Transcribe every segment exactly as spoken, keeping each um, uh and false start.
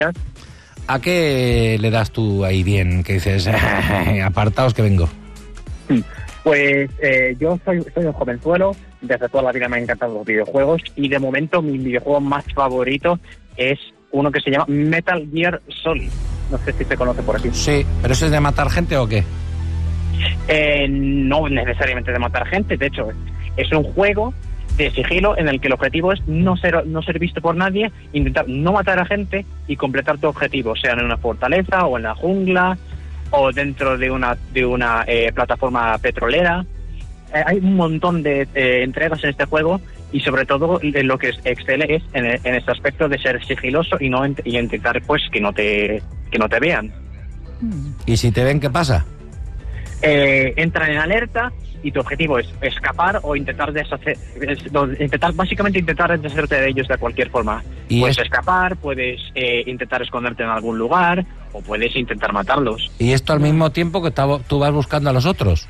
¿A qué le das tú ahí bien? Que dices, apartaos que vengo. Pues eh, yo soy, soy un jovenzuelo, desde toda la vida me han encantado los videojuegos y de momento mi videojuego más favorito es uno que se llama Metal Gear Solid. No sé si se conoce por aquí. Sí, ¿pero eso es de matar gente o qué? Eh, no necesariamente de matar gente, de hecho es un juego de sigilo en el que el objetivo es no ser no ser visto por nadie, intentar no matar a gente y completar tu objetivo, sea en una fortaleza o en la jungla o dentro de una de una eh, plataforma petrolera. Eh, hay un montón de eh, entregas en este juego y sobre todo eh, lo que es, excele es en, en este aspecto de ser sigiloso y no y intentar pues que no te que no te vean. ¿Y si te ven qué pasa? Eh, entran en alerta y tu objetivo es escapar o intentar deshacer, intentar básicamente intentar deshacerte de ellos de cualquier forma. ¿Y puedes es... escapar, puedes eh, intentar esconderte en algún lugar o puedes intentar matarlos. ¿Y esto al mismo tiempo que tú vas buscando a los otros?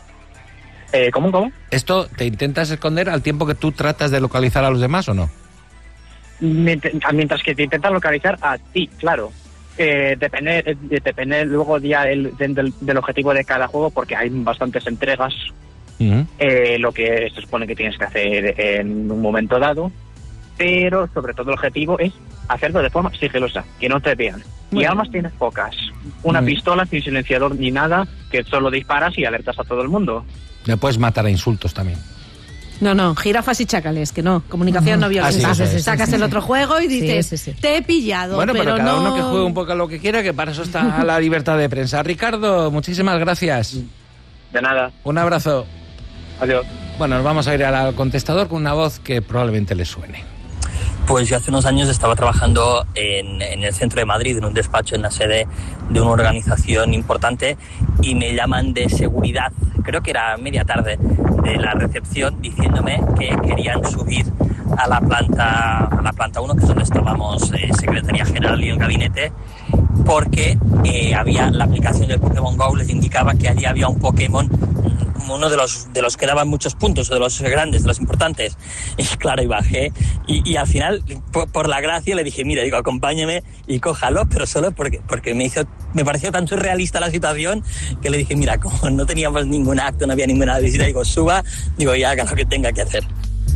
Eh, ¿Cómo, cómo? ¿Esto te intentas esconder al tiempo que tú tratas de localizar a los demás o no? Mientras que te intentas localizar a ti, claro. Eh, depende, eh, depende luego ya el, del, del objetivo de cada juego, porque hay bastantes entregas. Uh-huh. eh, lo que se supone que tienes que hacer en un momento dado, pero sobre todo el objetivo es hacerlo de forma sigilosa, que no te vean. Muy y bien. Armas tienes pocas. Una Muy pistola sin silenciador ni nada, que solo disparas y alertas a todo el mundo. Le puedes matar a insultos también. No, no, jirafas y chacales, que no, comunicación no violenta. Ah, sí, sí, sí, Sacas sí, sí. el otro juego y dices, sí, sí, sí. te he pillado, bueno, pero, pero cada no... uno que juegue un poco a lo que quiera, que para eso está la libertad de prensa. Ricardo, muchísimas gracias. De nada. Un abrazo. Adiós. Bueno, nos vamos a ir al contestador con una voz que probablemente le suene. Pues yo hace unos años estaba trabajando en, en el centro de Madrid, en un despacho en la sede de una organización importante, y me llaman de seguridad, creo que era media tarde, de la recepción, diciéndome que querían subir a la planta a la planta uno, que es donde estábamos, eh, Secretaría General y el gabinete, porque eh, había la aplicación del Pokémon Go, les indicaba que allí había un Pokémon, como uno de los de los que daban muchos puntos, de los grandes, de los importantes. Y claro, y bajé, y, y al final, por, por la gracia, le dije, mira, digo, acompáñeme y cójalo, pero solo porque, porque me hizo, me pareció tan surrealista la situación, que le dije, mira, como no teníamos ningún acto, no había ninguna visita, digo, suba, digo, y haga lo que tenga que hacer.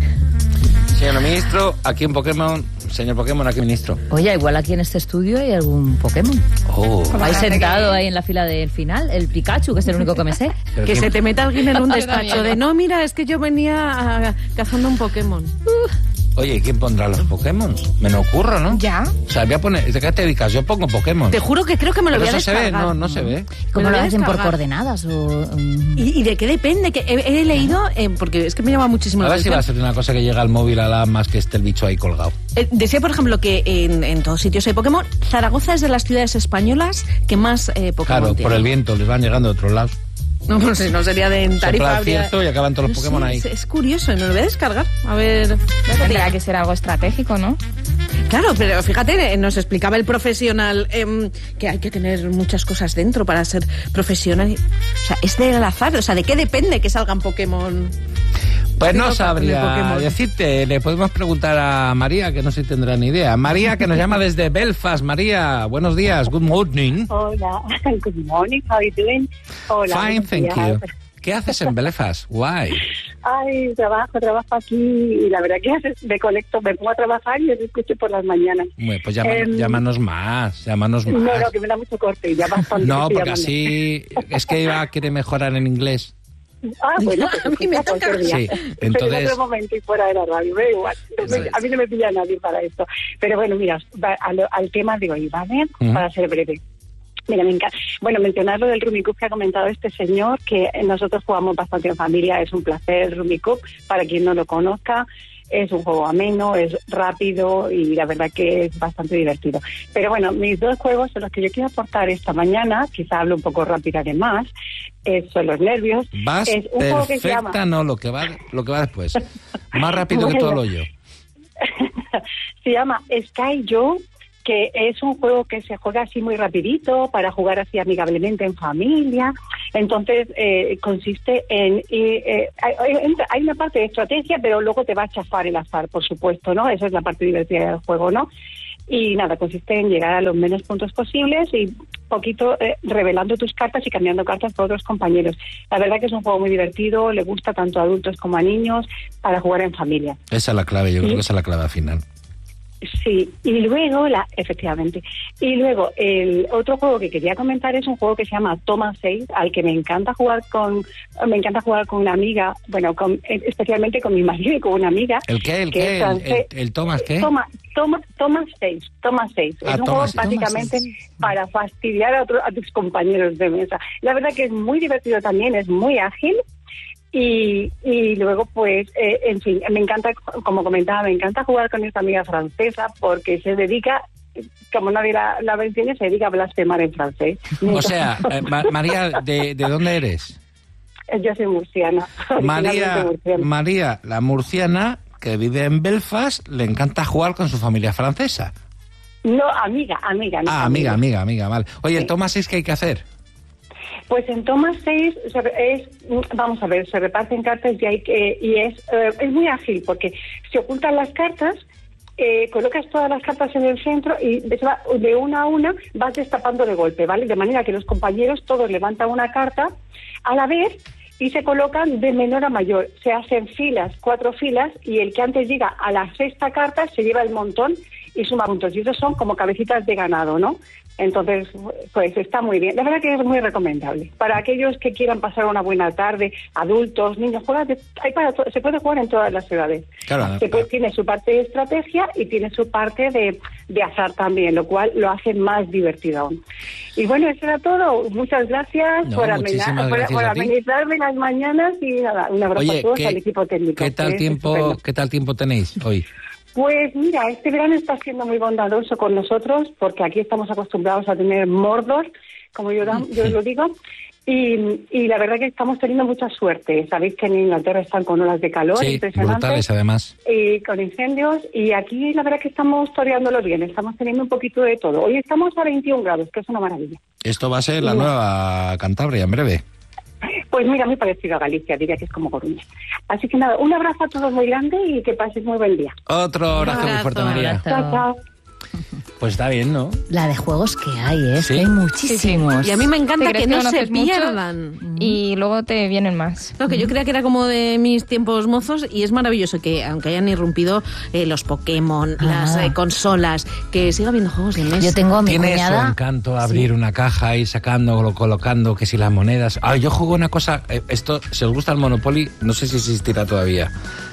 Señor ministro, aquí un Pokémon. Señor Pokémon, aquí ministro. Oye, igual aquí en este estudio hay algún Pokémon. Oh. Hay sentado ahí en la fila del final, el Pikachu, que es el único que me sé. Que ¿quién? se te meta alguien en un despacho de, no, mira, es que yo venía a, cazando un Pokémon. Uh. Oye, ¿quién pondrá los Pokémon? Me lo ocurro, ¿no? Ya. O sea, voy a poner... ¿De qué te dedicas? Yo pongo Pokémon. Te juro que creo que me lo Pero voy a eso descargar. se ve, no, no se ve. ¿Cómo lo lo voy a hacen? ¿Por descargar. coordenadas? O, um... ¿Y, ¿Y de qué depende? Que he, he leído, eh, porque es que me llama muchísimo A la ver si va atención. a ser una cosa que llega al móvil a la más que esté el bicho ahí colgado. Eh, decía, por ejemplo, que en, en todos sitios hay Pokémon. Zaragoza es de las ciudades españolas que más eh, Pokémon Claro, tiene. por el viento, les van llegando de otros lados. No, no sé, no sería de en Sopla Tarifa. el cierto y acaban todos los Sí, Pokémon ahí. Es, es curioso, me lo voy a descargar. A ver... Tendría que ser algo estratégico, ¿no? Claro, pero fíjate, nos explicaba el profesional eh, que hay que tener muchas cosas dentro para ser profesional. O sea, es del azar. O sea, ¿de qué depende que salgan Pokémon? Pues no Pokémon, sabría Pokémon. decirte. Le podemos preguntar a María, que no sé si tendrá ni idea. María, que nos llama desde Belfast. María, buenos días. Good morning. Hola, good morning. How are you doing? Hola. Fine, thank días. you. ¿Qué haces en Belfast? Why? Ay, trabajo, trabajo aquí y la verdad que me conecto, me pongo a trabajar y os escucho por las mañanas. Bueno, pues llama, Eh, llámanos más, llámanos más. No, no, que me da mucho corte, ya bastante. No, estoy porque llamando. así es que Eva quiere mejorar en inglés. Ah, bueno, pues A mí me escucha, toca. cualquier día. Sí, Pero entonces- en otro momento y fuera de la radio, me da igual. Eso es. A mí no me pilla nadie para esto. Pero bueno, mira, va- al, al tema de hoy, ¿vale? Ujú. Para ser breve. Mira, me encanta. Bueno, mencionar lo del Rummikub que ha comentado este señor, que nosotros jugamos bastante en familia, es un placer el Rummikub, para quien no lo conozca. Es un juego ameno, es rápido y la verdad que es bastante divertido. Pero bueno, mis dos juegos son los que yo quiero aportar esta mañana, quizá hablo un poco rápido además, eh, son los nervios. Vas es un juego que se perfecta, llama... no, lo que va lo que va después. Más rápido que Bueno. todo lo yo. Se llama Sky Joe, que es un juego que se juega así muy rapidito, para jugar así amigablemente en familia. Entonces, eh, consiste en... Eh, eh, hay, hay una parte de estrategia, pero luego te va a chafar el azar, por supuesto, ¿no? Esa es la parte divertida del juego, ¿no? Y nada, consiste en llegar a los menos puntos posibles y poquito eh, revelando tus cartas y cambiando cartas por otros compañeros. La verdad que es un juego muy divertido, le gusta tanto a adultos como a niños, para jugar en familia. Esa es la clave, yo ¿Sí? creo que esa es la clave al final. Sí, y luego, la efectivamente, y luego el otro juego que quería comentar es un juego que se llama Toma seis, al que me encanta jugar con, me encanta jugar con una amiga, bueno, con, especialmente con mi marido y con una amiga. ¿El qué? ¿El que qué? es ¿El, francés. el, el Tomás qué? Toma, toma, toma seis, toma seis. Ah, es un toma juego seis. básicamente Toma seis. para fastidiar a, otro- a tus compañeros de mesa. La verdad que es muy divertido también, es muy ágil. Y, y luego, pues, eh, en fin, me encanta, como comentaba, me encanta jugar con esta amiga francesa porque se dedica, como nadie la, la entiende, se dedica a blasfemar en francés. O sea, eh, Ma- María, ¿de, ¿de dónde eres? Yo soy murciana. María, originalmente murciana. María, la murciana, que vive en Belfast, le encanta jugar con su familia francesa. No, amiga, amiga. no, Ah, amiga, amiga, amiga, vale. Oye, el Tomás seis, ¿qué hay que hacer? Pues en Toma seis se re- es, vamos a ver, se reparten cartas y, hay que, y es, eh, es muy ágil porque se ocultan las cartas, eh, colocas todas las cartas en el centro y de, de una a una vas destapando de golpe, ¿vale? De manera que los compañeros todos levantan una carta a la vez y se colocan de menor a mayor. Se hacen filas, cuatro filas, y el que antes llega a la sexta carta se lleva el montón y suma puntos. Y esos son como cabecitas de ganado, ¿no? Entonces, pues está muy bien. La verdad que es muy recomendable. Para aquellos que quieran pasar una buena tarde, adultos, niños, juega de- hay para to- se puede jugar en todas las edades. Claro, Se puede- tiene su parte de estrategia y tiene su parte de, de azar también, lo cual lo hace más divertido aún. Y bueno, eso era todo. Muchas gracias No, por, amena- muchísimas por- gracias por a ti. amenizarme las mañanas y nada, un abrazo a Oye, todos ¿qué, al equipo técnico. ¿qué tal que es tiempo, estupendo. qué tal tiempo tenéis hoy? Pues mira, este verano está siendo muy bondadoso con nosotros porque aquí estamos acostumbrados a tener Mordor, como yo, da- yo lo digo, y, y la verdad que estamos teniendo mucha suerte. Sabéis que en Inglaterra están con olas de calor Sí, impresionantes brutales además. y con incendios, y aquí la verdad que estamos toreándolo bien, estamos teniendo un poquito de todo. Hoy estamos a veintiún grados, que es una maravilla. Esto va a ser la Sí. nueva Cantabria en breve. Pues mira, muy parecido a Galicia, diría que es como Coruña. Así que nada, un abrazo a todos muy grande y que paséis muy buen día. Otro abrazo muy abrazo, fuerte, un María. abrazo. Chao, chao. Pues está bien, ¿no? La de juegos que hay, ¿eh? Sí. Que hay muchísimos. Y a mí me encanta Te crees que no que se conoces mucho pierdan. y luego te vienen más. No, que yo creía que era como de mis tiempos mozos y es maravilloso que, aunque hayan irrumpido eh, los Pokémon, Ah. las eh, consolas, que siga habiendo juegos de mesa. Yo tengo a mi Tiene cuñada. su encanto abrir una caja y sacando, colocando, que si las monedas... Ah, yo jugué una cosa, eh, esto, si os gusta el Monopoly, no sé si existirá todavía.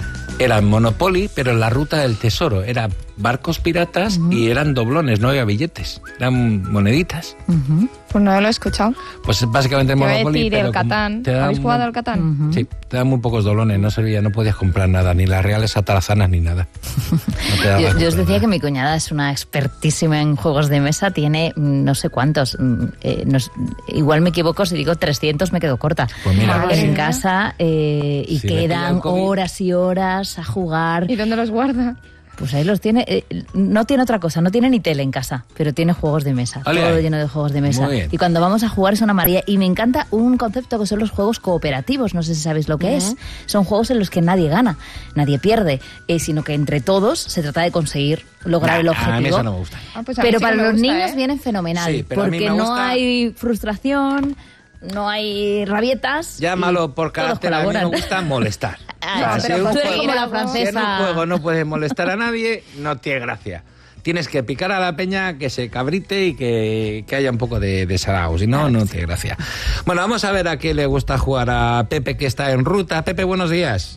Era Monopoly, pero en la ruta del tesoro. Era barcos piratas y eran doblones, no había billetes. Eran moneditas. Ujú. Pues no lo he escuchado. Pues es básicamente el Te iba a Monopoly, decir pero el como Catán. te dan ¿Habéis jugado muy- al Catán? Ujú. Sí, te dan muy pocos doblones, no servía, no podías comprar nada, ni las reales atarazanas ni nada. No te daba Yo, yo comprar os decía nada. que mi cuñada es una expertísima en juegos de mesa, tiene mm, no sé cuántos, mm, eh, nos- igual me equivoco si digo trescientos, me quedo corta. Pues mira, Madre en mía. casa eh, y Si le pilla quedan el COVID. horas y horas a jugar. ¿Y dónde los guarda? Pues ahí los tiene. eh, no tiene otra cosa, no tiene ni tele en casa, pero tiene juegos de mesa. Ole. Todo lleno de juegos de mesa. Muy bien. Y cuando vamos a jugar es una maravilla. Y me encanta un concepto que son los juegos cooperativos. No sé si sabéis lo que es. Son juegos en los que nadie gana, nadie pierde, eh, sino que entre todos se trata de conseguir lograr Nah, el A objetivo. mí eso no me gusta. Ah, pues a mí Pero sí para que me los gusta, niños ¿eh? vienen fenomenal, Sí, pero a mí porque me no gusta- hay frustración, no hay rabietas. Llámalo por todos carácter, a mí me colaboran. gusta molestar. Ah, O sea, pero si un tú eres juego- como la si en un Si en francesa. un juego no puedes molestar a nadie, no tiene gracia. Tienes que picar a la peña, que se cabrite y que, que haya un poco de, de sarao. Si no, no tiene gracia. Bueno, vamos a ver a qué le gusta jugar a Pepe, que está en ruta. Pepe, buenos días.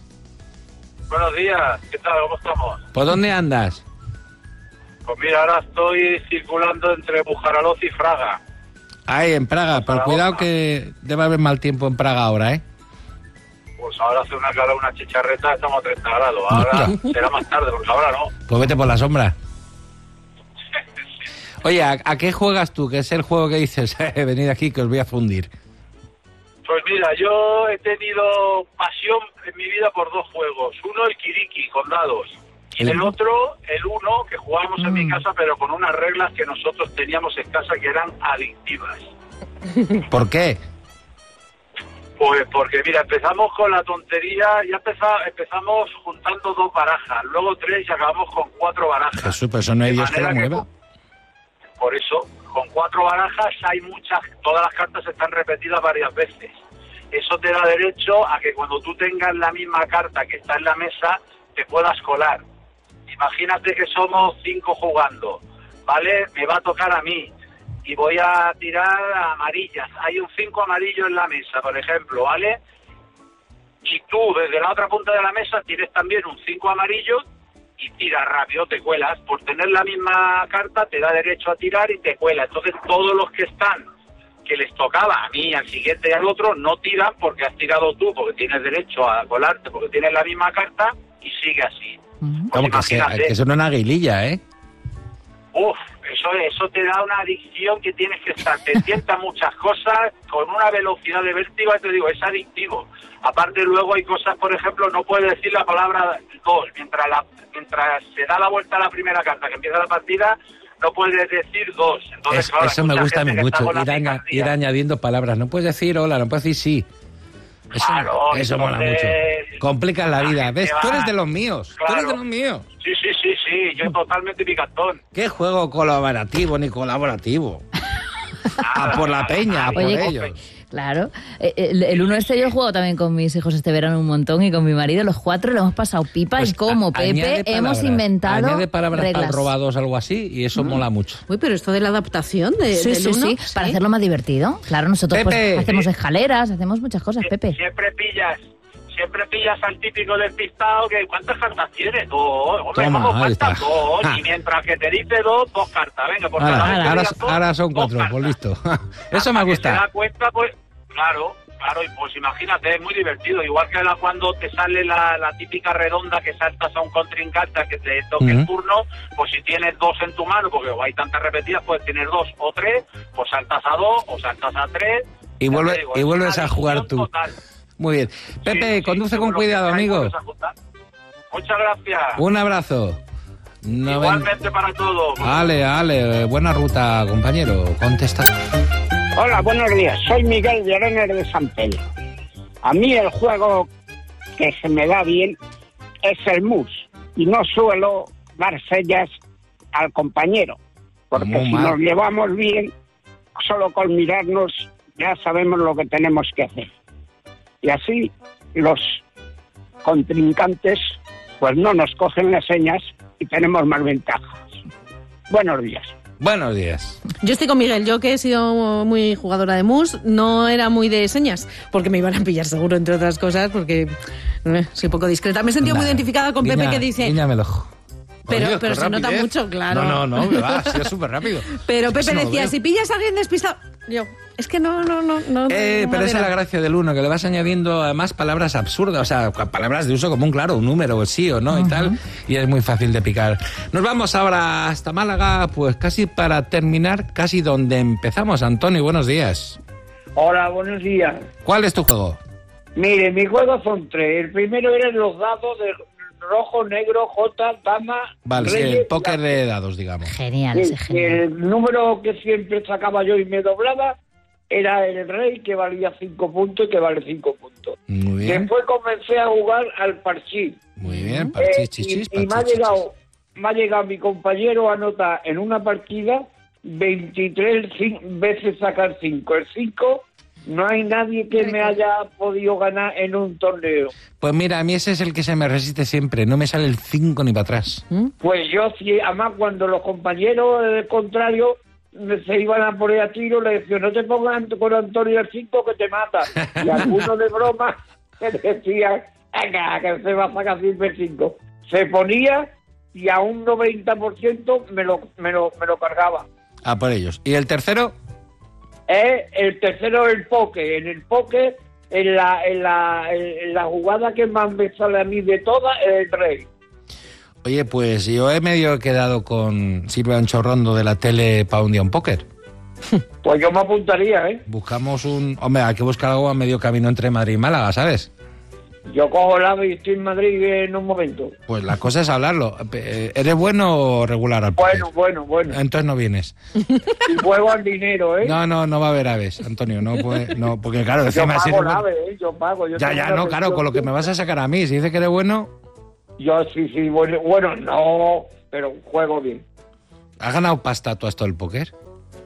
Buenos días, ¿qué tal? ¿Cómo estamos? ¿Por dónde andas? Pues mira, ahora estoy circulando entre Bujaraloz y Fraga. Ahí, en Praga. Pero Zaragoza. cuidado que debe haber mal tiempo en Praga ahora, ¿eh? Pues ahora hace una calor, una chicharreta, estamos a treinta grados. Ahora será más tarde, porque ahora no. Pues vete por la sombra. Oye, ¿a, a qué juegas tú? Que es el juego que dices, eh, venid aquí que os voy a fundir. Pues mira, yo he tenido pasión en mi vida por dos juegos. Uno, el Kiriki, con dados. Y El- el otro, el Uno, que jugábamos en mi casa, pero con unas reglas que nosotros teníamos en casa que eran adictivas. ¿Por qué? Pues porque, mira, empezamos con la tontería, ya empeza- empezamos juntando dos barajas, luego tres y acabamos con cuatro barajas. Jesús, pero eso no hay De Dios que lo manera que mueva. Por eso, con cuatro barajas hay muchas, todas las cartas están repetidas varias veces. Eso te da derecho a que cuando tú tengas la misma carta que está en la mesa, te puedas colar. Imagínate que somos cinco jugando, ¿vale? Me va a tocar a mí y voy a tirar amarillas. Hay un cinco amarillo en la mesa, por ejemplo, ¿vale? Y tú, desde la otra punta de la mesa, tienes también un cinco amarillo y tiras rápido, te cuelas. Por tener la misma carta, te da derecho a tirar y te cuela. Entonces, todos los que están, que les tocaba a mí, al siguiente y al otro, no tiran porque has tirado tú, porque tienes derecho a colarte, porque tienes la misma carta, y sigue así. Ujú. Pues Como que, sea, imagínate. que eso no es una guililla, ¿eh? Uf, eso, eso te da una adicción que tienes que estar, te sienta muchas cosas con una velocidad de vértigo, y te digo, es adictivo. Aparte luego hay cosas, por ejemplo, no puedes decir la palabra dos, mientras la, mientras se da la vuelta a la primera carta que empieza la partida, no puedes decir dos. Entonces, Es- claro, eso hay me mucha gusta a mí gente que está mucho, con la ir, aña- picardía. ir añadiendo palabras. No puedes decir hola, no puedes decir sí. Eso, Claro, eso mola mucho. entonces, Complicas la la vida. gente ¿Ves? va- Tú eres de los míos. Tú eres Claro. de los míos. Sí, sí, sí, sí, yo totalmente picantón. ¿Qué juego colaborativo ni colaborativo? A por la peña, a por Oye, ellos. Claro. Eh, El, el uno este yo juego también con mis hijos este verano un montón y con mi marido. Los cuatro lo hemos pasado pipa Pues y como a- añade Pepe hemos palabras, inventado Añade palabras para reglas. el robados, algo así, y eso mola mucho. Uy, pero esto de la adaptación de, Sí, del sí, uno, sí, para hacerlo más divertido. Claro, nosotros pues, Pepe. hacemos escaleras, hacemos muchas cosas, Pepe. Siempre pillas, siempre pillas al típico despistado que ¿cuántas cartas tienes? Dos, hombre, Toma, ¿cómo ahí faltan está. dos? Ja. Y mientras que te dice dos, dos cartas, venga, por Ahora, cada vez que ahora, digas dos, ahora son dos cuatro, cartas. pues listo. Eso Hasta me que gusta. te das cuenta, pues, claro, claro, y pues imagínate, es muy divertido. Igual que la, cuando te sale la, la típica redonda que saltas a un contrincante a que te toque Ujú. el turno, pues si tienes dos en tu mano, porque hay tantas repetidas, puedes tener dos o tres, pues saltas a dos o saltas a tres. Y, Ya te vuelve, digo, y es vuelves una a jugar adicción tú. total. Muy bien. Pepe, Sí, sí, conduce según con lo que cuidado, hay, amigo. vuelves a juntar. Muchas gracias. Un abrazo. No ven- Igualmente para todos. Ale, ale, buena ruta, compañero. Contesta. Hola, buenos días. Soy Miguel de Arenas de San Pedro. A mí el juego que se me da bien es el mus. Y no suelo dar sellas al compañero. Porque Muy si mal. nos llevamos bien, solo con mirarnos ya sabemos lo que tenemos que hacer. Y así los contrincantes pues no nos cogen las señas y tenemos más ventajas. Buenos días. Buenos días. Yo estoy con Miguel, yo que he sido muy jugadora de mus, no era muy de señas, porque me iban a pillar seguro, entre otras cosas, porque eh, soy poco discreta. Me he sentido muy Nah, identificada con Pepe guiña- que dice... guíñame el ojo. Pero- Oye, pero qué se nota rapidez. mucho, claro. No, no, no, me va, ha sido súper rápido. Pero Es que Pepe eso no lo decía, veo. si pillas a alguien despistado... Yo, es que no, no, no... no Eh, no pero esa es madera. la gracia del uno, que le vas añadiendo además palabras absurdas, o sea, palabras de uso común, claro, un número, el sí o no y tal, y es muy fácil de picar. Nos vamos ahora hasta Málaga, pues casi para terminar, casi donde empezamos. Antonio, buenos días. Hola, buenos días. ¿Cuál es tu juego? Mire, mis juegos son tres. El primero eran los dados de rojo, negro, jota, dama, Vale, sí, reyes el y póker as. de dados, digamos. Genial, Sí, ese genial. el número que siempre sacaba yo y me doblaba era el rey, que valía cinco puntos y que vale cinco puntos. Muy bien, Después comencé a jugar al parchís. muy bien, Eh, parchís, y, chichis, y me ha parchís, llegado me ha llegado mi compañero a anotar en una partida veintitrés cin- veces sacar cinco. El cinco no hay nadie que me haya podido ganar en un torneo. Pues mira, a mí ese es el que se me resiste siempre, no me sale el cinco ni para atrás. Pues yo, sí, además, cuando los compañeros del contrario me- se iban a poner a tiro, le decía, no te pongas con Antonio el cinco que te mata. Y algunos de broma me decían, venga, que se va a sacar siempre el cinco. Se ponía y a un noventa por ciento me lo, me lo, me lo cargaba. A por ellos. ¿Y el tercero? Eh, el tercero, el poke. En el poke, en la, en, la, en la jugada que más me sale a mí de todas, es el rey. Oye, pues yo he medio quedado con Silvia Anchorrondo de la tele para un día un póker. Pues yo me apuntaría, ¿eh? Buscamos un... Hombre, hay que buscar algo a medio camino entre Madrid y Málaga, ¿sabes? Yo cojo el ave y estoy en Madrid en un momento. Pues la cosa es hablarlo. ¿Eres bueno o regular al póker? Bueno, bueno, bueno. Entonces no vienes. Y juego al dinero, ¿eh? No, no, no va a haber aves, Antonio. No puede, no, porque claro, Yo encima pago si el eres bueno- ave, ¿eh? Yo pago. Yo Ya, tengo ya, una no, claro, pensión. con lo que me vas a sacar a mí. Si dices que eres bueno, Yo sí, sí, bueno, bueno, no, pero juego bien. ¿has ganado pasta tú hasta el póker?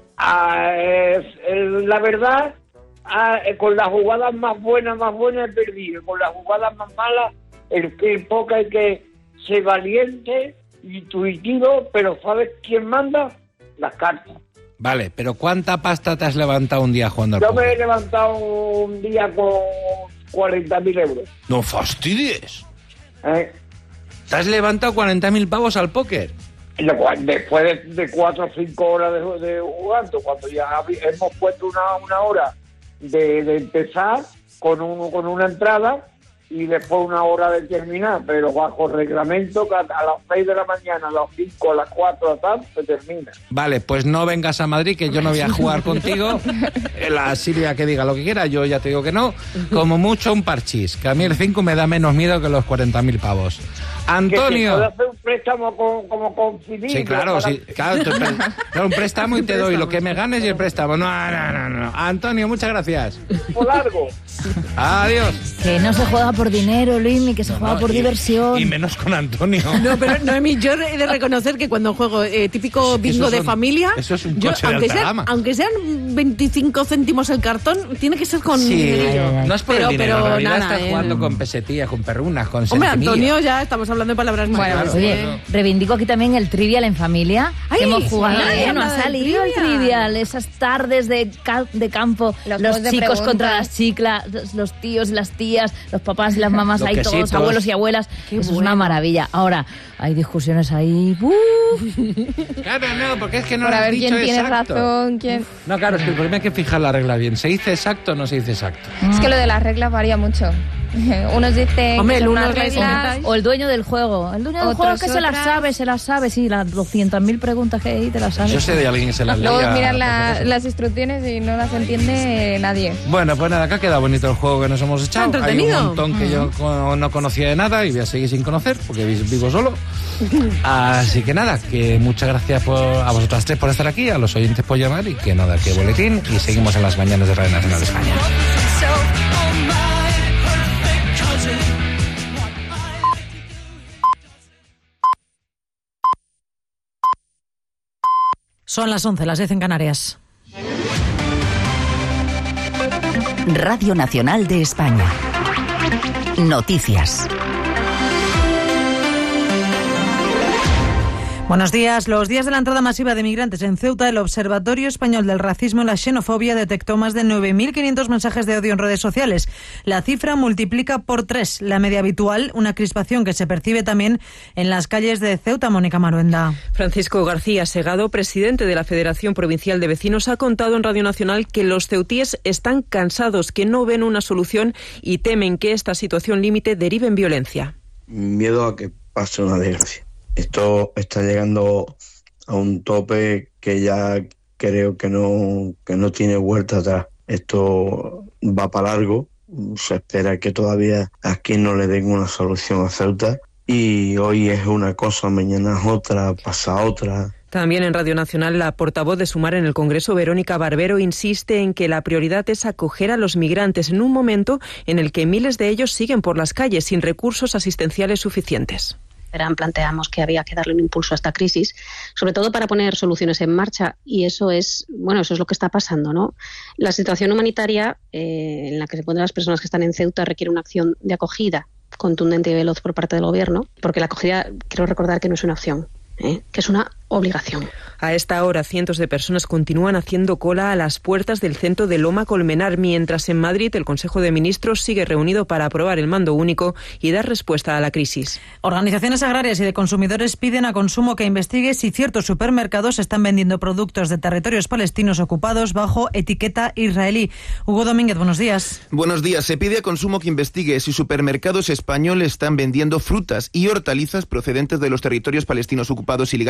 Ah, es- el- la verdad, ah, eh, con las jugadas más buenas, más buenas he perdido. Con las jugadas más malas, el, el póker hay que ser valiente, intuitivo, pero ¿sabes quién manda? Las cartas. Vale, pero ¿cuánta pasta te has levantado un día jugando al Yo me he póker? levantado un día con cuarenta mil euros. No fastidies. ¿eh? ¿Te has levantado cuarenta mil pavos al póker? Lo cual, Después de, de cuatro o cinco horas de, de jugando, cuando ya habi- hemos puesto una, una hora de, de empezar con, un, con una entrada y después una hora de terminar, pero bajo reglamento que a, a las seis de la mañana, a las cinco, a las cuatro, tal, se termina. Vale, pues no vengas a Madrid, que yo no voy a jugar contigo. Eh, La Silvia que diga lo que quiera, yo ya te digo que no. Como mucho un parchís, que a mí el cinco me da menos miedo que los cuarenta mil pavos. Que se puede Antonio. hacer un préstamo con, como con Fidel, Sí, claro, para- sí, claro, te pre- claro, un préstamo y te doy lo que me ganes y el préstamo. No, no, no, no. Antonio, muchas gracias. Por largo. Adiós. Que no se juega por dinero, Luismi, que se juega No, por y- diversión. Y menos con Antonio. No, pero Noemí, yo he de reconocer que cuando juego eh, típico Eso bingo de son- familia, eso es un yo, coche de aunque, alta sean, gama. aunque sean veinticinco céntimos el cartón, tiene que ser con Sí, dinerillo. no es por pero, el dinero, pero en realidad nada, estás eh. jugando con pesetillas, con perrunas, con Hombre, centimillas. Antonio, ya estamos hablando de palabras Bueno, mayores, claro. Oye, ¿eh? reivindico aquí también el Trivial en familia. Ay, que hemos jugado, sí, ¿eh? No ha habla del salido el Trivial. Trivial. Esas tardes de, ca- de campo, Los los, juegos de chicos preguntas. contra las chicas, los- los tíos y las tías, los papás y las mamás, Los ahí todos, quesitos. abuelos y abuelas. Qué Eso es bueno. una maravilla. Ahora, hay discusiones ahí. ¡uh! Claro, no, porque es que no Por lo a has ver dicho quién tiene exacto. razón, quién... No, claro, es que el problema hay que fijar la regla bien. ¿Se dice exacto o no se dice exacto? Es que lo de las reglas varía mucho. Unos dicen Hombre, que el son uno unas es la reglas... O el dueño del juego. El dueño del Otros juego que se las otras. sabe, se las sabe. Sí, las doscientas mil preguntas que hay, te las sabes. Yo sé de alguien que se las leía. Luego miran la- las instrucciones y no las entiende nadie. Bueno, pues nada, acá ha quedado bonito el juego que nos hemos echado. Está Hay un entretenido. montón que yo co- no conocía de nada y voy a seguir sin conocer porque vi- vivo solo. Así que nada, que muchas gracias por, a vosotras tres por estar aquí, a los oyentes por llamar y que nada, que boletín y seguimos en las mañanas de Radio Nacional de España. Son las once, las diez en Canarias. Radio Nacional de España. Noticias. Buenos días. Los días de la entrada masiva de migrantes en Ceuta, el Observatorio Español del Racismo y la Xenofobia detectó más de nueve mil quinientos mensajes de odio en redes sociales. La cifra multiplica por tres la media habitual, una crispación que se percibe también en las calles de Ceuta. Mónica Maruenda. Francisco García Segado, presidente de la Federación Provincial de Vecinos, ha contado en Radio Nacional que los ceutíes están cansados, que no ven una solución y temen que esta situación límite derive en violencia. Miedo a que pase una desgracia. Esto está llegando a un tope que ya creo que no, que no tiene vuelta atrás. Esto va para largo. Se espera que todavía aquí no le den una solución a Ceuta. Y hoy es una cosa, mañana es otra, pasa otra. También en Radio Nacional, la portavoz de Sumar en el Congreso, Verónica Barbero, insiste en que la prioridad es acoger a los migrantes en un momento en el que miles de ellos siguen por las calles sin recursos asistenciales suficientes. Planteamos que había que darle un impulso a esta crisis, sobre todo para poner soluciones en marcha, y eso es, bueno, eso es lo que está pasando, ¿no? La situación humanitaria eh, en la que se encuentran las personas que están en Ceuta requiere una acción de acogida contundente y veloz por parte del Gobierno, porque la acogida, quiero recordar que no es una opción, ¿eh? que es una obligación. A esta hora, cientos de personas continúan haciendo cola a las puertas del centro de Loma Colmenar, mientras en Madrid el Consejo de Ministros sigue reunido para aprobar el mando único y dar respuesta a la crisis. Organizaciones agrarias y de consumidores piden a Consumo que investigue si ciertos supermercados están vendiendo productos de territorios palestinos ocupados bajo etiqueta israelí. Hugo Domínguez, buenos días. Buenos días. Se pide a Consumo que investigue si supermercados españoles están vendiendo frutas y hortalizas procedentes de los territorios palestinos ocupados ilegalmente por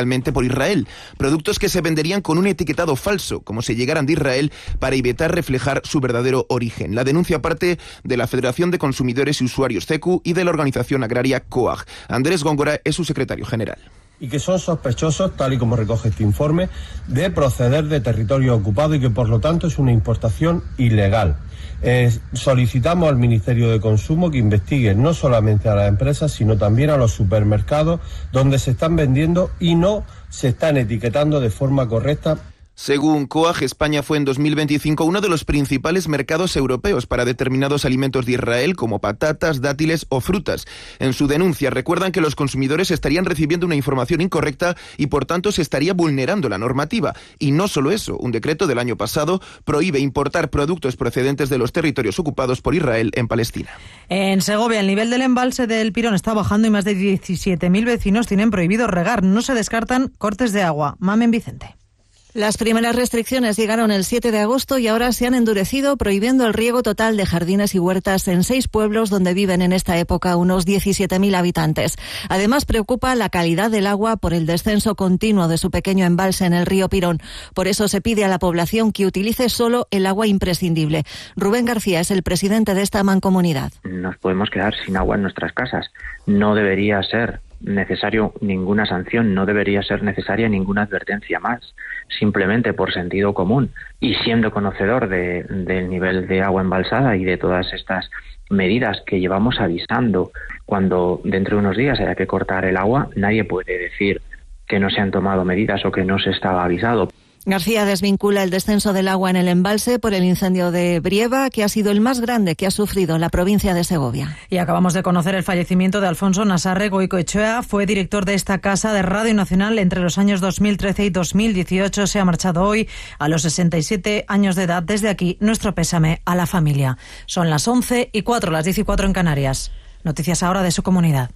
Israel, productos que se venderían con un etiquetado falso, como si llegaran de Israel, para evitar reflejar su verdadero origen. La denuncia parte de la Federación de Consumidores y Usuarios C E C U y de la organización agraria COAG. Andrés Góngora es su secretario general. Y que son sospechosos, tal y como recoge este informe, de proceder de territorio ocupado y que por lo tanto es una importación ilegal. Eh, solicitamos al Ministerio de Consumo que investigue no solamente a las empresas, sino también a los supermercados donde se están vendiendo y no se están etiquetando de forma correcta. Según COAG, España fue en dos mil veinticinco uno de los principales mercados europeos para determinados alimentos de Israel, como patatas, dátiles o frutas. En su denuncia recuerdan que los consumidores estarían recibiendo una información incorrecta y por tanto se estaría vulnerando la normativa. Y no solo eso, un decreto del año pasado prohíbe importar productos procedentes de los territorios ocupados por Israel en Palestina. En Segovia, el nivel del embalse del Pirón está bajando y más de diecisiete mil vecinos tienen prohibido regar. No se descartan cortes de agua. Mamen Vicente. Las primeras restricciones llegaron el siete de agosto y ahora se han endurecido, prohibiendo el riego total de jardines y huertas en seis pueblos donde viven en esta época unos diecisiete mil habitantes. Además, preocupa la calidad del agua por el descenso continuo de su pequeño embalse en el río Pirón. Por eso se pide a la población que utilice solo el agua imprescindible. Rubén García es el presidente de esta mancomunidad. Nos podemos quedar sin agua en nuestras casas. No debería ser necesario ninguna sanción, no debería ser necesaria ninguna advertencia más, simplemente por sentido común y siendo conocedor de, del nivel de agua embalsada y de todas estas medidas que llevamos avisando. Cuando dentro de unos días haya que cortar el agua, nadie puede decir que no se han tomado medidas o que no se estaba avisado. García desvincula el descenso del agua en el embalse por el incendio de Brieva, que ha sido el más grande que ha sufrido la provincia de Segovia. Y acabamos de conocer el fallecimiento de Alfonso Nasarre Goicoechea. Fue director de esta casa de Radio Nacional entre los años dos mil trece y dos mil dieciocho. Se ha marchado hoy a los sesenta y siete años de edad. Desde aquí, nuestro pésame a la familia. Son las once y cuatro, las diez y cuatro en Canarias. Noticias ahora de su comunidad.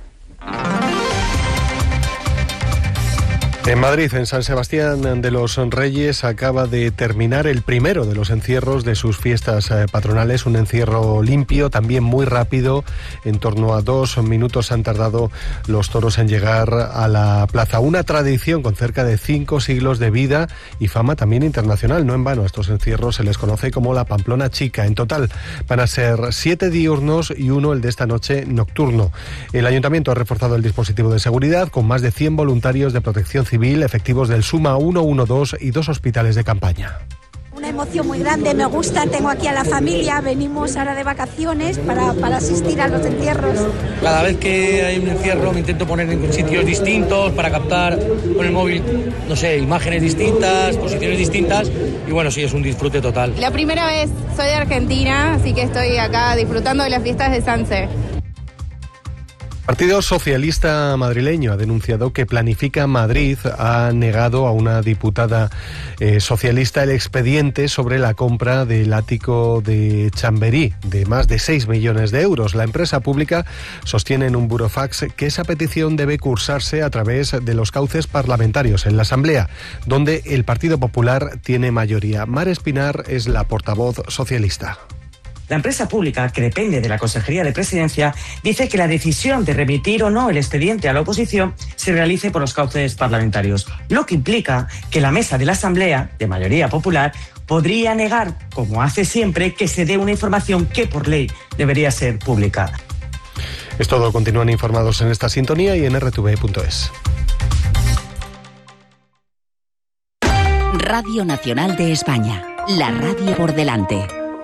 En Madrid, en San Sebastián de los Reyes, acaba de terminar el primero de los encierros de sus fiestas patronales, un encierro limpio, también muy rápido. En torno a dos minutos han tardado los toros en llegar a la plaza. Una tradición con cerca de cinco siglos de vida y fama también internacional. No en vano, a estos encierros se les conoce como la Pamplona Chica. En total van a ser siete diurnos y uno, el de esta noche, nocturno. El Ayuntamiento ha reforzado el dispositivo de seguridad con más de cien voluntarios de protección civil, efectivos del Suma ciento doce y dos hospitales de campaña. Una emoción muy grande, me gusta, tengo aquí a la familia, venimos ahora de vacaciones para, para asistir a los entierros. Cada vez que hay un encierro me intento poner en sitios distintos para captar con el móvil, no sé, imágenes distintas, posiciones distintas y bueno, sí, es un disfrute total. La primera vez, soy de Argentina, así que estoy acá disfrutando de las fiestas de Sanse. El Partido Socialista madrileño ha denunciado que Planifica Madrid ha negado a una diputada eh, socialista el expediente sobre la compra del ático de Chamberí de más de seis millones de euros. La empresa pública sostiene en un burofax que esa petición debe cursarse a través de los cauces parlamentarios en la Asamblea, donde el Partido Popular tiene mayoría. Mar Espinar es la portavoz socialista. La empresa pública, que depende de la Consejería de Presidencia, dice que la decisión de remitir o no el expediente a la oposición se realice por los cauces parlamentarios, lo que implica que la mesa de la Asamblea, de mayoría popular, podría negar, como hace siempre, que se dé una información que por ley debería ser pública. Es todo, continúan informados en esta sintonía y en r t v punto es. Radio Nacional de España, la radio por delante.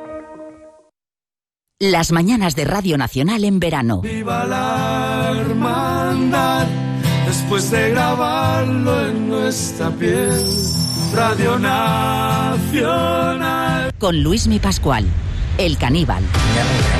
Las mañanas de Radio Nacional en verano. Viva la hermandad, después de grabarlo en nuestra piel. Radio Nacional. Con Luismi Pascual, el caníbal.